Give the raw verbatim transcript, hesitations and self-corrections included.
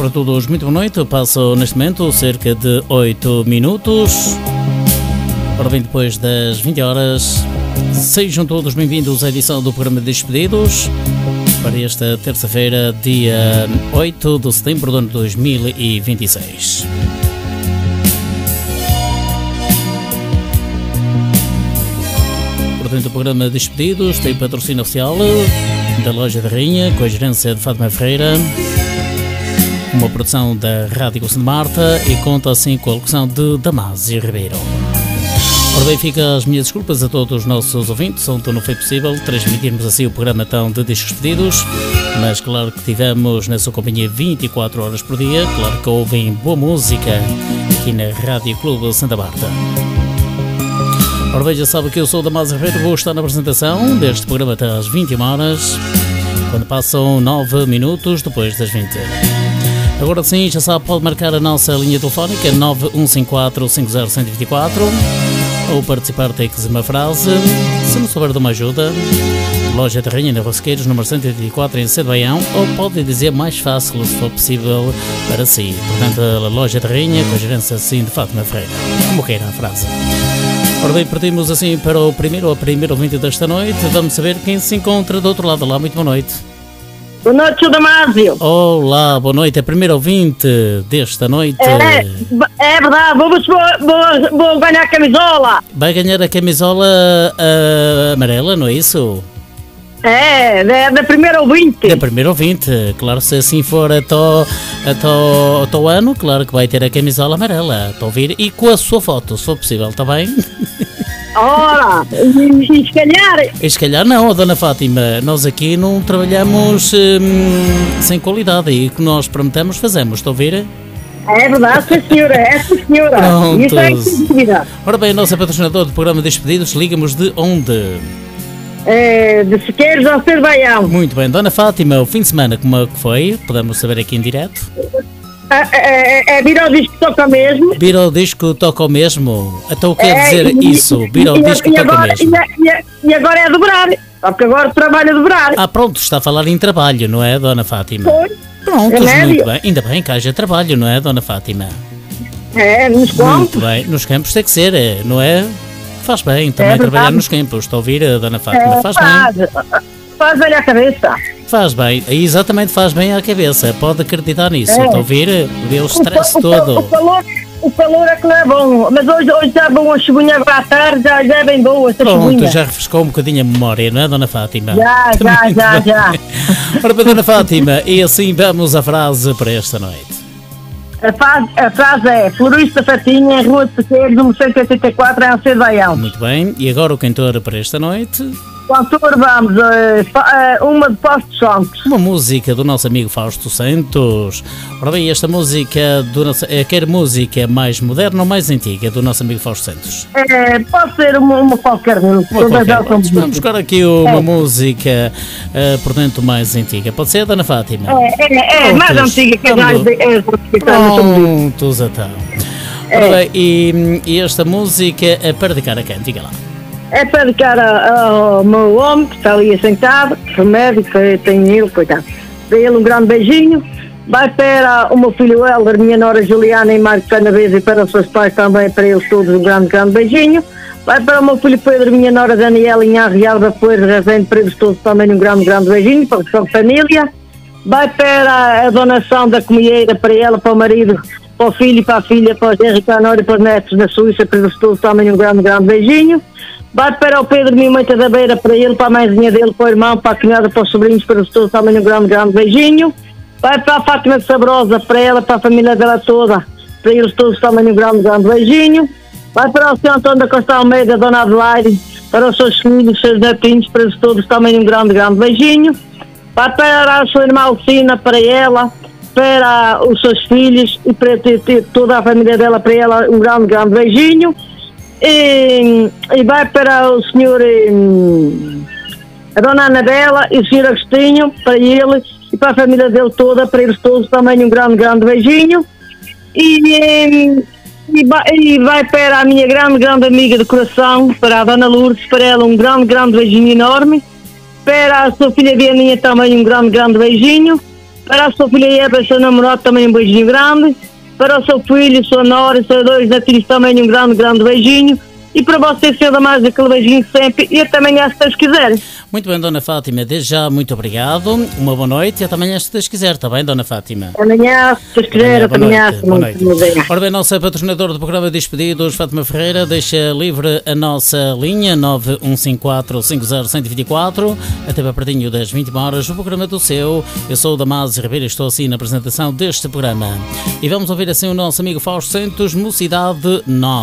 para todos, muito boa noite. Passo neste momento cerca de oito minutos. Ora bem, depois das vinte horas, sejam todos bem-vindos à edição do programa de Despedidos para esta terça-feira, dia oito de setembro do ano dois mil e vinte e seis. Portanto, o programa de Despedidos tem patrocínio oficial da Loja da Rainha, com a gerência de Fátima Ferreira, uma produção da Rádio Conselho de Marta e conta assim com a locução de Damásio Ribeiro. Ora bem, fica as minhas desculpas a todos os nossos ouvintes, ontem não foi possível transmitirmos assim o programa tão de Despedidos, mas claro que tivemos na sua companhia vinte e quatro horas por dia, claro que ouvem boa música aqui na Rádio Clube de Santa Marta. Ora bem, já sabe que eu sou o Damásio Ribeiro, vou estar na apresentação deste programa até às vinte e uma horas, quando passam nove minutos depois das vinte. Agora sim, já sabe, pode marcar a nossa linha telefónica nove um cinco quatro, cinco zero um zero dois quatro ou participar, tem que dizer uma frase, se não souber de uma ajuda. Loja da Rainha, na Rosqueiros, número cento e oitenta e quatro, em Cedo Baião, ou pode dizer mais fácil, se for possível, para si. Portanto, a Loja da Rainha, com a gerência assim de Fátima Ferreira. Como queira a frase. Ora bem, partimos assim para o primeiro ou a primeira ouvinte desta noite. Vamos saber quem se encontra do outro lado. Olá, muito boa noite. Boa noite, senhor Damásio. Olá, boa noite. A primeira ouvinte desta noite. É, é verdade, vou, vou, vou ganhar a camisola. Vai ganhar a camisola uh, amarela, não é isso? É, da, da primeira ouvinte. Da primeira ouvinte, claro, se assim for até o ano, claro que vai ter a camisola amarela, estou a ouvir, e com a sua foto, se for possível, está bem? Ora, e, e se calhar... E se calhar não, dona Fátima, nós aqui não trabalhamos hum, sem qualidade, e o que nós prometemos fazemos, estou a ouvir? É verdade, sim senhora, é sim senhora. Prontos. Isso é que Ora bem, a nossa patrocinadora do programa de Despedidos, liga-nos de onde? É, de Sequeiros ao Cedo Baião. Muito bem, dona Fátima, o fim de semana como é que foi? Podemos saber aqui em direto? É, é, é vir ao disco toca mesmo. Vir ao disco toca o mesmo? Então o que quer é, dizer e, isso? Vir ao e, disco e toca agora, o mesmo? E, e, e agora é dobrar, só que agora trabalho a dobrar. Ah, pronto, está a falar em trabalho, não é, dona Fátima? Foi. Pronto, É muito bem. Ainda bem que haja trabalho, não é, dona Fátima? É, nos campos. Muito bem, nos campos tem que ser, não é? Faz bem também é trabalhar nos campos, estou a ouvir, a dona Fátima? É, faz, faz bem. Faz bem a cabeça. Faz bem, exatamente, faz bem à cabeça, pode acreditar nisso, é. Estou a ouvir, vê o stress o, todo. O, o, calor, o calor é que não é bom, mas hoje, hoje já é bom a chuvinha agora à tarde, já, já é bem boa essa Pronto, chuvinha. já refrescou um bocadinho a memória, não é, dona Fátima? Já, já, já, já. Ora bem, dona Fátima, e assim vamos à frase para esta noite. A frase, a frase é Florista Fatinha, Rua de Sequeiros, número cento e oitenta e quatro, em Cedo Baião. Muito bem, e agora o cantor para esta noite? Cantor, vamos, uh, uma de Posto Santos. Uma música do nosso amigo Fausto Santos. Ora bem, esta música, do nosso, é, quer música mais moderna ou mais antiga do nosso amigo Fausto Santos? É, pode ser uma, uma qualquer uma. Qualquer. Vamos buscar aqui uma é. música, uh, portanto, mais antiga. Pode ser, dona Fátima? É, é, é mais antiga que a mais é, Prontos, então. É. Ora bem, e, e esta música é para dedicar a quem? Diga lá. É para dedicar ao meu homem que está ali sentado, remédio, que tem ele, coitado. Dê ele um grande beijinho. Vai para o meu filho Helder, minha nora Juliana e Marco Canavês, e para os seus pais também, para eles todos um grande, grande beijinho. Vai para o meu filho Pedro, minha nora Daniela, em Arrial da Poeira, Rezende, para eles todos também um grande, grande beijinho, para a sua família. Vai para a donação da comieira, para ela, para o marido, para o filho e para a filha, para o Henrique Anório e para os netos da Suíça, para eles todos também um grande, grande beijinho. Vai para o Pedro Mimeta da Beira, para ele, para a mãezinha dele, para o irmão, para a cunhada, para os sobrinhos, para os todos também um grande, grande beijinho. Vai para a Fátima de Sabrosa, para ela, para a família dela toda, para eles todos também um grande, grande beijinho. Vai para o senhor Antônio da Costa Almeida, Dona Adelaide, para os seus filhos, os seus netinhos, para eles todos também um grande, grande beijinho. Vai para a sua irmã Alcina, para ela, para os seus filhos e para ter, ter toda a família dela, para ela um grande, grande beijinho. E, e vai para o senhor, a dona Anabela e o senhor Agostinho, para ele e para a família dele toda, para eles todos também um grande, grande beijinho. E, e, vai, e vai para a minha grande, grande amiga de coração, para a dona Lourdes, para ela um grande, grande beijinho enorme. Para a sua filha Dianinha também um grande, grande beijinho. Para a sua filha Eva e seu namorado também um beijinho grande. Para o seu filho, sua nora e seus dois netinhos também um grande, grande beijinho. E para você, senhor Damásio, aquele beijinho sempre. E até amanhã, se Deus quiser. Muito bem, Dona Fátima, desde já muito obrigado. Uma boa noite e até amanhã, se Deus quiser. Está bem, Dona Fátima? Até amanhã, se Deus quiser. Até amanhã, se boa noite. Ora bem, nossa patrocinadora do programa Despedidos, Fátima Ferreira, deixa livre a nossa linha nove um cinco quatro, cinco zero um zero dois quatro até para pertinho das vinte horas, o programa do seu. Eu sou o Damásio Ribeiro e estou assim na apresentação deste programa. E vamos ouvir assim o nosso amigo Fausto Santos, Mocidade nove.